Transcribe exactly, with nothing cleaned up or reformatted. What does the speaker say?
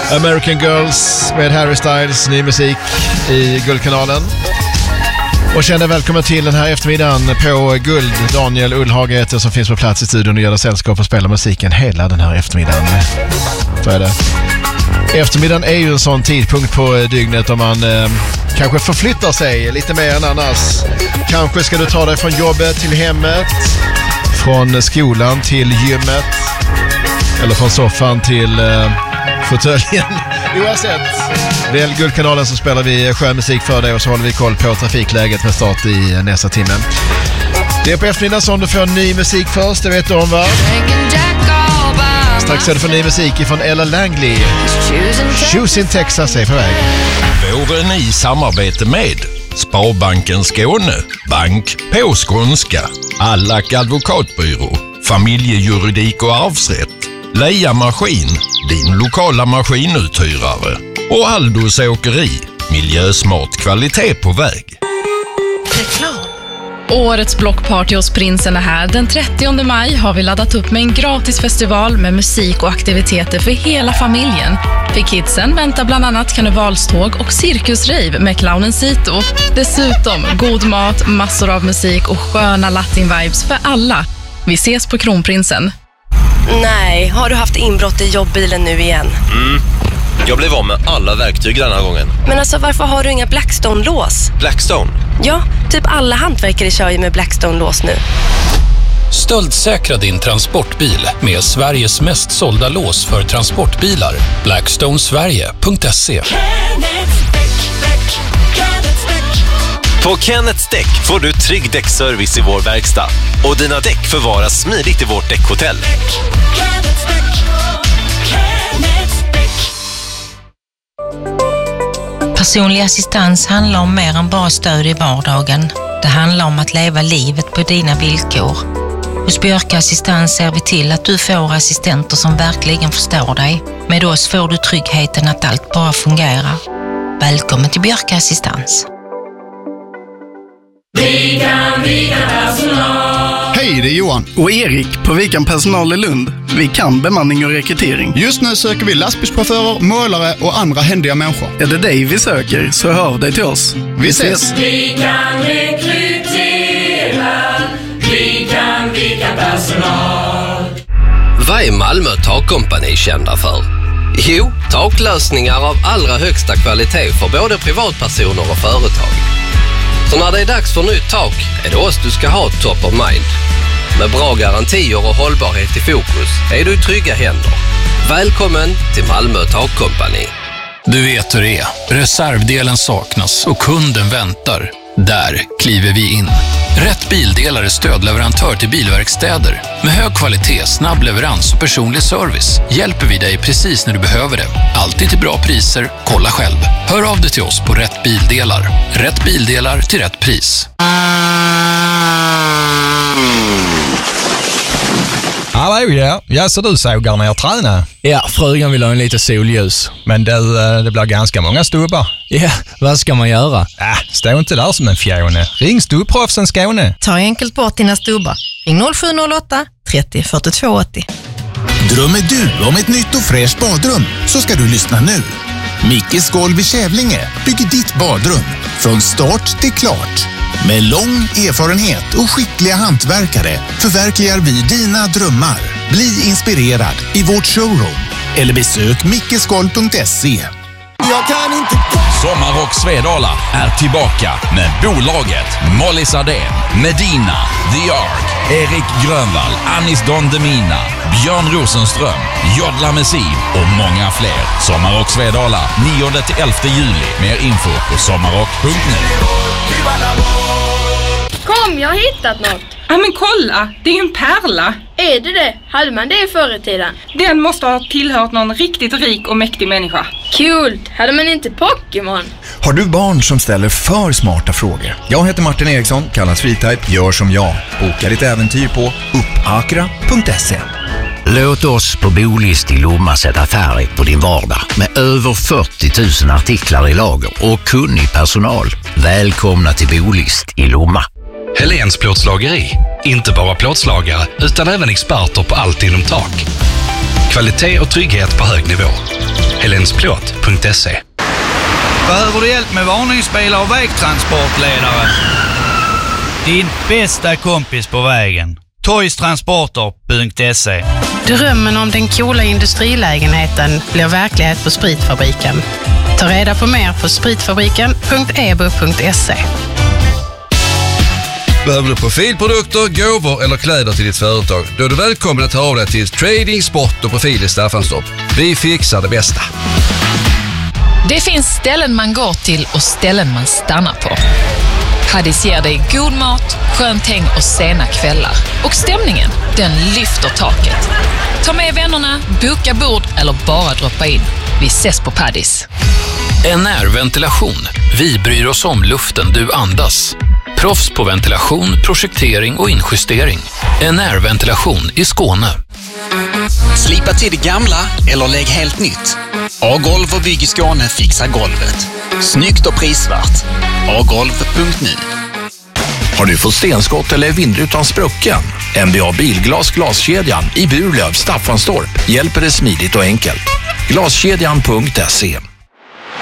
American Girls med Harry Styles, ny musik i Guldkanalen. Och känner välkommen till den här eftermiddagen på Guld. Daniel Ullhage heter som finns på plats i studion och gör sällskap och spelar musiken hela den här eftermiddagen. Så är det. Eftermiddagen är ju en sån tidpunkt på dygnet om man eh, kanske förflyttar sig lite mer än annars. Kanske ska du ta dig från jobbet till hemmet, från skolan till gymmet eller från soffan till eh, fåtöljen. Oavsett, välj Guldkanalen så spelar vi skön musik för dig och så håller vi koll på trafikläget med start i nästa timme. Det är på eftermiddagen som du får ny musik först, det vet du om va? Strax är det för ny musik från Ella Langley. Choosing Texas är på väg. Våren i samarbete med Sparbanken Skåne, bank på skånska, Allack advokatbyrå, familjejuridik och arvsrätt, Leia Maskin, din lokala maskinuthyrare och Aldos åkeri, miljösmart kvalitet på väg. Reklam. Årets blockparty hos Prinsen är här. Den trettionde maj har vi laddat upp med en gratis festival med musik och aktiviteter för hela familjen. För kidsen väntar bland annat karnevalståg och cirkusrave med clownen Sito. Dessutom god mat, massor av musik och sköna latin-vibes för alla. Vi ses på Kronprinsen. Nej, har du haft inbrott i jobbbilen nu igen? Mm. Jag blev av med alla verktyg den här gången. Men alltså varför har du inga Blackstone-lås? Blackstone? Ja, typ alla hantverkare kör ju med Blackstone-lås nu. Stöldsäkra din transportbil med Sveriges mest sålda lås för transportbilar. blackstone sverige punkt se. På Kenneths Däck får du trygg däckservice i vår verkstad. Och dina däck förvaras smidigt i vårt däckhotell. Personlig assistans handlar om mer än bara stöd i vardagen. Det handlar om att leva livet på dina villkor. Hos Björka Assistans ser vi till att du får assistenter som verkligen förstår dig. Med oss får du tryggheten att allt bara fungerar. Välkommen till Björka Assistans. Vikan, Vikan personal. Hej, det är Johan och Erik på Vikan personal i Lund. Vi kan bemanning och rekrytering. Just nu söker vi lastbilschaufförer, målare och andra händiga människor. Är det dig vi söker så hör dig till oss. Vi, vi ses. Vi kan rekrytera. Vi kan Vikan personal. Vad är Malmö Takkompani kända för? Jo, taklösningar av allra högsta kvalitet för både privatpersoner och företag. Så när det är dags för nytt tak är det oss du ska ha top of mind. Med bra garantier och hållbarhet i fokus är du i trygga händer. Välkommen till Malmö Takkompani. Du vet hur det är. Reservdelen saknas och kunden väntar. Där kliver vi in. Rätt Bildelar är stödleverantör till bilverkstäder. Med hög kvalitet, snabb leverans och personlig service hjälper vi dig precis när du behöver det. Alltid till bra priser, kolla själv. Hör av dig till oss på Rätt Bildelar. Rätt Bildelar till rätt pris. Hallå, ja. Ja, så du sågar när jag tränar? Ja, frugan vill ha en lite solljus. Men det, det blir ganska många stubbar. Ja, vad ska man göra? Äh, stå inte där som en fjone. Ring Stubbproffsen Skåne. Ta enkelt bort dina stubbar. Ring noll sju noll åtta trettio fyrtiotvå åttio. Drömmer du om ett nytt och fräscht badrum så ska du lyssna nu. Mickes golv i Kävlinge bygger ditt badrum från start till klart. Med lång erfarenhet och skickliga hantverkare förverkligar vi dina drömmar. Bli inspirerad i vårt showroom eller besök mickesgolv punkt se. Jag kan inte... Sommarrock Svedala är tillbaka med bolaget Molly Sardén, Medina, The Ark, Erik Grönvall, Anis Don Demina, Björn Rosenström, Jodla Messiv och många fler. Sommarrock Svedala nionde till elfte juli. Mer info på sommarrock punkt nu. Kom, jag har hittat något. Ja, men kolla, det är ju en pärla. Är det det? Hade man det förr i tiden? Den måste ha tillhört någon riktigt rik och mäktig människa. Kul! Hade man inte Pokémon? Har du barn som ställer för smarta frågor? Jag heter Martin Eriksson, kallas Freetype, gör som jag. Boka ditt äventyr på uppakra punkt se. Låt oss på Bolist i Lomma sätta färg på din vardag med över fyrtio tusen artiklar i lager och kunnig personal. Välkomna till Bolist i Lomma. Helens plåtslageri. Inte bara plåtslagare utan även experter på allt inom tak. Kvalitet och trygghet på hög nivå. helensplåt punkt se. Behöver du hjälp med varningsbilar och vägtransportledare? Din bästa kompis på vägen. toys transporter punkt se. Drömmen om den coola industrilägenheten blir verklighet på Spritfabriken. Ta reda på mer på spritfabriken punkt e b u punkt se. Behöver du profilprodukter, gåvor eller kläder till ditt företag? Då är du välkommen att ta av dig till Trading, Sport och Profil i Staffanstorp. Vi fixar det bästa. Det finns ställen man går till och ställen man stannar på. Paddis ger dig god mat, skönt häng och sena kvällar. Och stämningen, den lyfter taket. Ta med vännerna, boka bord eller bara droppa in. Vi ses på Paddis. N R Ventilation. Vi bryr oss om luften du andas. Proffs på ventilation, projektering och injustering. N R Ventilation i Skåne. Slipa till det gamla eller lägg helt nytt. A-golv och bygg i Skåne fixar golvet. Snyggt och prisvärt. a golv punkt nu. Har du fått stenskott eller vindrutan sprucken? M B A Bilglas glaskedjan i Burlöv, Staffanstorp hjälper dig smidigt och enkelt. glaskedjan punkt se.